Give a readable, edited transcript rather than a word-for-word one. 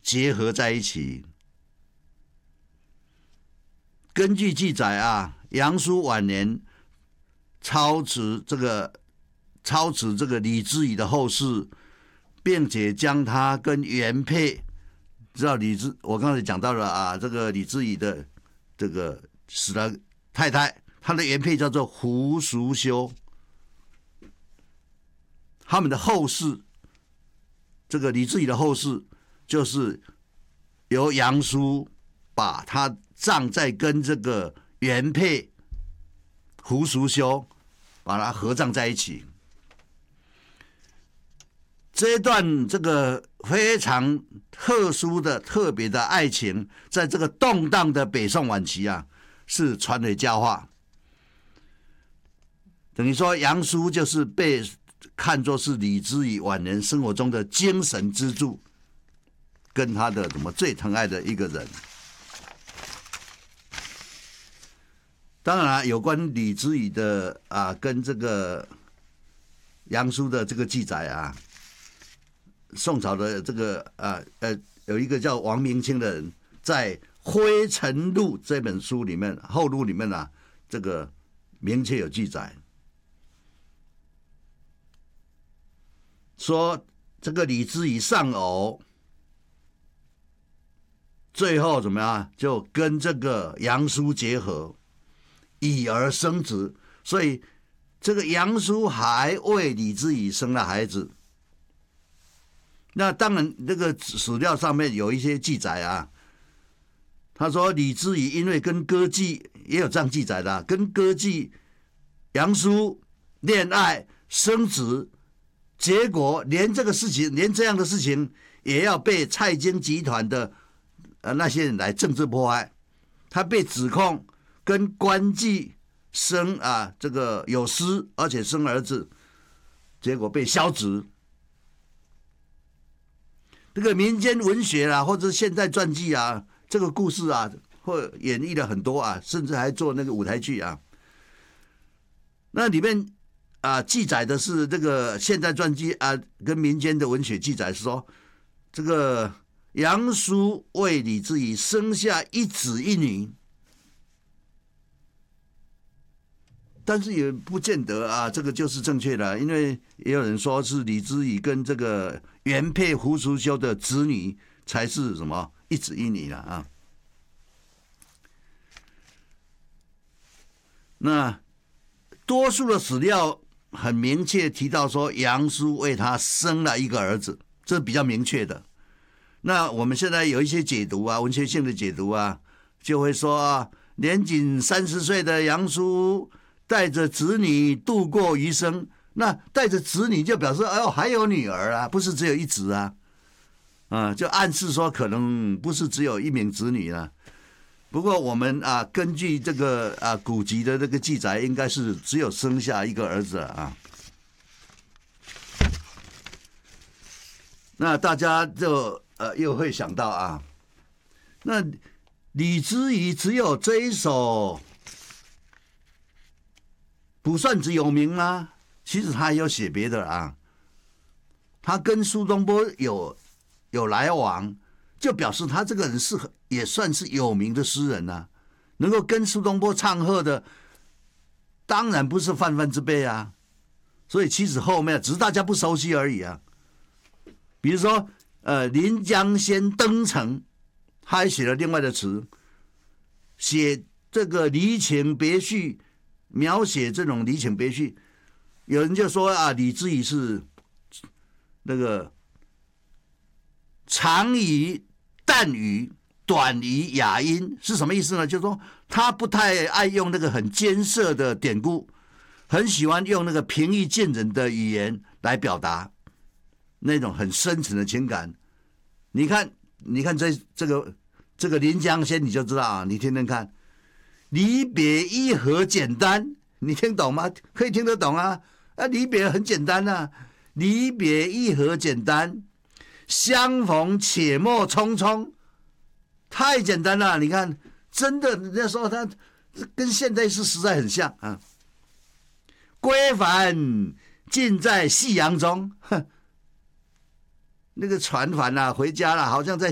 结合在一起。根据记载啊，杨叔晚年操持这个李之仪的后事，并且将他跟原配，知道我刚才讲到了啊，这个李之仪的这个死了太太，他的原配叫做胡淑修，他们的后事，这个李之仪的后事，就是由杨叔把他葬在跟这个原配胡淑修把它合葬在一起。这一段这个非常特殊的、特别的爱情，在这个动荡的北宋晚期啊，是传为佳话。等于说，杨叔就是被看作是李之仪晚年生活中的精神支柱，跟他的最疼爱的一个人。当然，有关李之仪的跟这个杨叔的这个记载啊。宋朝的这个有一个叫王明清的人，在《灰尘录》这本书里面后录里面啊，这个明确有记载，说这个李之仪丧偶，最后怎么样，就跟这个杨叔结合，以而生子，所以这个杨叔还为李之仪生了孩子。那当然，这个史料上面有一些记载啊。他说李之仪因为跟歌妓也有这样记载的，跟歌妓杨叔恋爱生子，结果连这样的事情也要被蔡京集团的那些人来政治迫害。他被指控跟官妓生这个有私，而且生儿子，结果被削职。这个民间文学啊，或者现代传记啊，这个故事啊，或演绎了很多啊，甚至还做那个舞台剧啊。那里面记载的是这个现代传记啊，跟民间的文学记载是说，这个杨叔为李之仪生下一子一女，但是也不见得啊，这个就是正确的，因为也有人说是李之仪跟这个原配胡淑修的子女才是什么一子一女了啊。那多数的史料很明确提到说，杨叔为他生了一个儿子，这是比较明确的。那我们现在有一些解读啊，文学性的解读啊，就会说年仅30岁的杨叔带着子女度过余生，那带着子女就表示还有女儿啊，不是只有一子啊，就暗示说可能不是只有一名子女啊。不过我们根据这个古籍的这个记载，应该是只有生下一个儿子啊。那大家就又会想到啊，那李之仪只有这一首卜算子有名吗？其实他还有写别的啊。他跟苏东坡有来往，就表示他这个人也算是有名的诗人啊。能够跟苏东坡唱和的，当然不是泛泛之辈啊。所以其实后面只是大家不熟悉而已啊。比如说临江仙登城，他还写了另外的词，写这个离情别绪，描写这种离情别绪。有人就说李之仪是那个长于淡语，短于雅音，是什么意思呢？就是说他不太爱用那个很艰涩的典故，很喜欢用那个平易近人的语言来表达那种很深沉的情感。你看这个临江仙，你就知道啊，你听听看，离别意何简单，你听懂吗？可以听得懂啊。离别很简单啊，离别意何简单，相逢且莫匆匆，太简单了。你看，真的，人家说他跟现代诗实在很像啊。归帆尽在夕阳中，那个船帆回家了，好像在